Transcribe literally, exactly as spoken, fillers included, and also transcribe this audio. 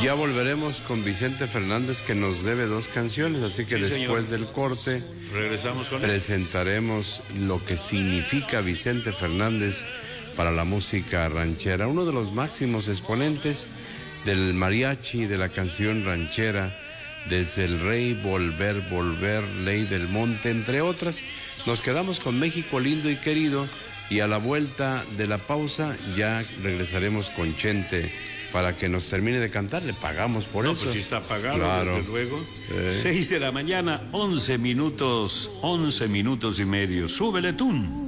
Ya volveremos con Vicente Fernández, que nos debe dos canciones, así que Sí, después señor. del corte Regresamos con él. presentaremos lo que significa Vicente Fernández para la música ranchera, uno de los máximos exponentes del mariachi, de la canción ranchera, desde El Rey, Volver, Volver, Ley del Monte, entre otras. Nos quedamos con México lindo y querido, y a la vuelta de la pausa ya regresaremos con Chente para que nos termine de cantar. Le pagamos por No, eso. pues sí está pagado, claro. desde luego. Eh. Seis de la mañana, once minutos, once minutos y medio. Súbele tú.